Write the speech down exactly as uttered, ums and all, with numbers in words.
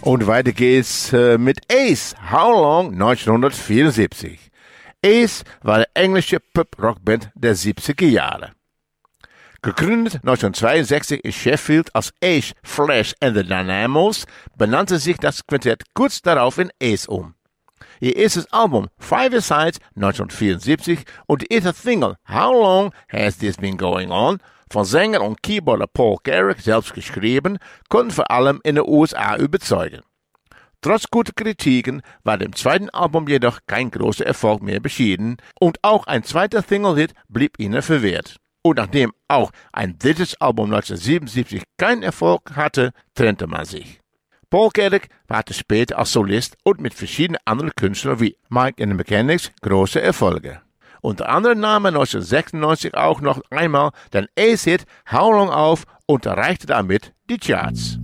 Und weiter geht's äh, mit Ace, How Long, neunzehnhundertvierundsiebzig. Ace war eine englische Pop-Rockband der siebziger Jahre. Gegründet neunzehnhundertzweiundsechzig in Sheffield als Ace, Flash and the Dynamos, benannte sich das Quintett kurz darauf in Ace um. Ihr erstes Album Five-A-Side neunzehnhundertvierundsiebzig und die erste Single How Long Has This Been Going On, von Sänger und Keyboarder Paul Carrack selbst geschrieben, konnten vor allem in den U S A überzeugen. Trotz guter Kritiken war dem zweiten Album jedoch kein großer Erfolg mehr beschieden und auch ein zweiter Single-Hit blieb ihnen verwehrt. Und nachdem auch ein drittes Album neunzehnhundertsiebenundsiebzig keinen Erfolg hatte, trennte man sich. Paul Carrack hatte später als Solist und mit verschiedenen anderen Künstlern wie Mike and the Mechanics große Erfolge. Unter anderem nahm er neunzehnhundertsechsundneunzig auch noch einmal den Ace-Hit How Long auf und erreichte damit die Charts.